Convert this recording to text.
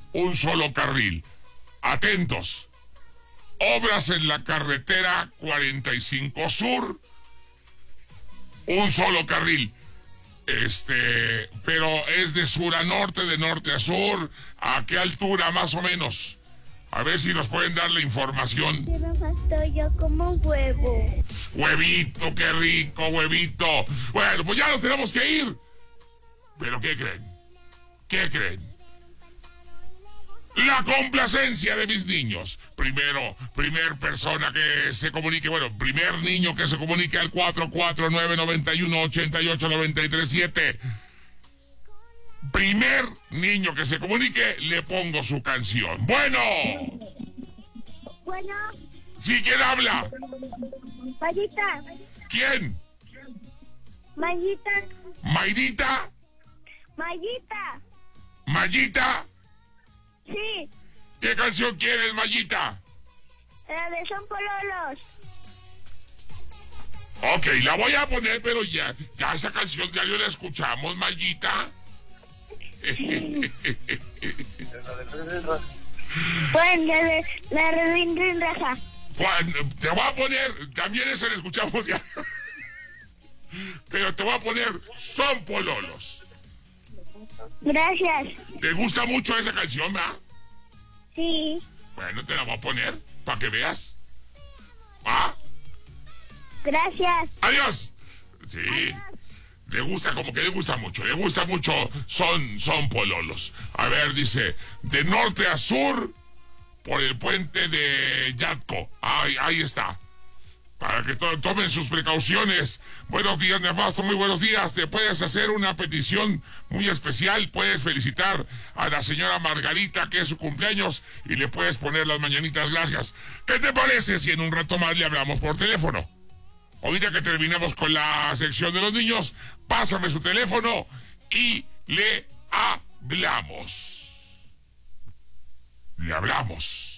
un solo carril. Atentos. Obras en la carretera 45 Sur, un solo carril. Pero es de sur a norte, de norte a sur. ¿A qué altura más o menos? A ver si nos pueden dar la información. Estoy yo como un huevo. Huevito, qué rico, huevito. Bueno, pues ya nos tenemos que ir. ¿Pero qué creen? ¿Qué creen? La complacencia de mis niños. Primer persona que se comunique, primer niño que se comunique al 449-91-88-93-7. Primer niño que se comunique, le pongo su canción. Bueno. Bueno. ¿Sí, quién habla? Mayita. ¿Quién? Mayita. ¿Mayrita? Mayita. ¿Mayita? Sí. ¿Qué canción quieres, Mayita? La de Son Pololos. Ok, la voy a poner, pero ya esa canción ya la escuchamos, Mayita. Bueno, la de Rin Raja. Te voy a poner, también esa la escuchamos ya. Pero te voy a poner Son Pololos. Gracias. ¿Te gusta mucho esa canción, verdad? Sí. Bueno, te la voy a poner para que veas. ¿Ah? Gracias. ¡Adiós! Sí. Adiós. Le gusta, como que le gusta mucho. Le gusta mucho Son Pololos. A ver, dice, de norte a sur, por el puente de Yatco. Ahí está. Para que tomen sus precauciones. Buenos días, Nefasto, muy buenos días. Te puedes hacer una petición muy especial. Puedes felicitar a la señora Margarita, que es su cumpleaños, y le puedes poner las mañanitas gracias. ¿Qué te parece si en un rato más le hablamos por teléfono? Ahorita que terminemos con la sección de los niños, pásame su teléfono y le hablamos. Le hablamos.